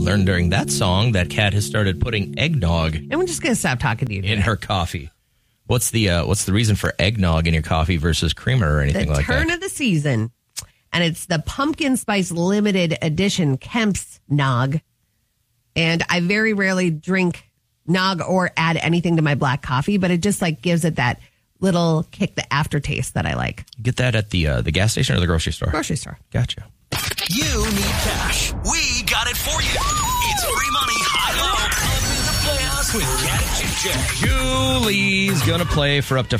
learned during that song that Kat has started putting eggnog I'm just going to stop talking to you. in her coffee. What's the reason for eggnog in your coffee versus creamer or anything like that? The turn of the season, and it's the pumpkin spice limited edition Kemp's Nog. And I very rarely drink nog or add anything to my black coffee, but it just like gives it that little kick, the aftertaste that I like. Get that at the gas station or the grocery store? Grocery store. Gotcha. You need cash. We got it for you. It's free money, high-low. Up in the playoffs with Cat and Jim Jack. Julie's going to play for up to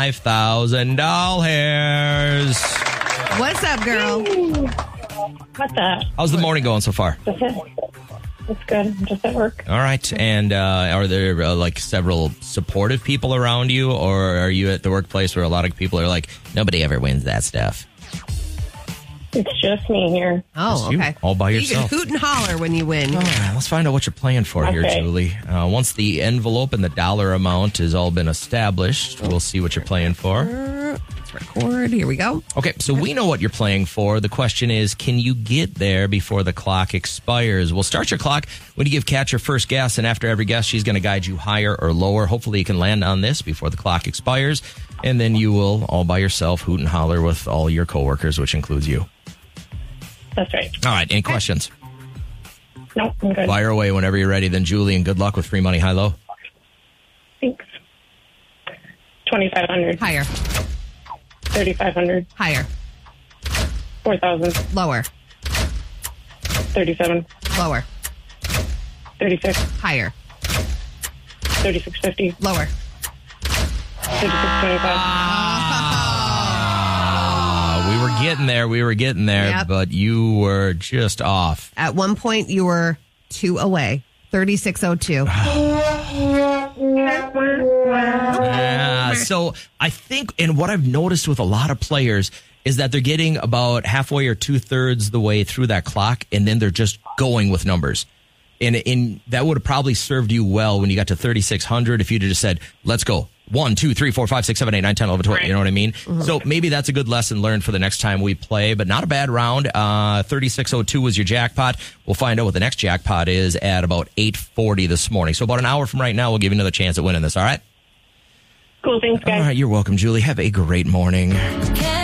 $5,000. What's up, girl? What's up? How's the morning going so far? It's good. I'm just at work. All right. And are there like several supportive people around you, or are you at the workplace where a lot of people are like, nobody ever wins that stuff? It's just me here. Oh, Just you, okay. all by You yourself. can hoot and holler when you win. All right, let's find out what you're playing for here, Okay. Julie. Once the envelope and the dollar amount has all been established, we'll see what you're playing for. Let's record. Here we go. Okay, so we know what you're playing for. The question is, can you get there before the clock expires? We'll start your clock when you give Kat your first guess, and after every guess, she's going to guide you higher or lower. Hopefully, you can land on this before the clock expires, and then you will, all by yourself, hoot and holler with all your coworkers, which includes you. That's right. All right, any questions? Nope, I'm good. Fire away whenever you're ready. Then, Julie, and good luck with free money, high-low. Thanks. 2,500. Higher. 3,500. Higher. 4,000. Lower. 37. Lower. 36. Higher. 36.50. Lower. 36.25. We were getting there, Yep. but you were just off. At one point, you were 2 away. 3602. So I think, and what I've noticed with a lot of players is that they're getting about halfway or 2/3 the way through that clock, and then they're just going with numbers. And that would have probably served you well when you got to 3,600 if you'd have just said, let's go. 1, 2, 3, 4, 5, 6, 7, 8, 9, 10, 11, 12. You know what I mean? Mm-hmm. So maybe that's a good lesson learned for the next time we play, but not a bad round. 3602 was your jackpot. We'll find out what the next jackpot is at about 8:40 this morning. So about an hour from right now, we'll give you another chance at winning this. All right? Cool. Thanks, guys. All right. You're welcome, Julie. Have a great morning.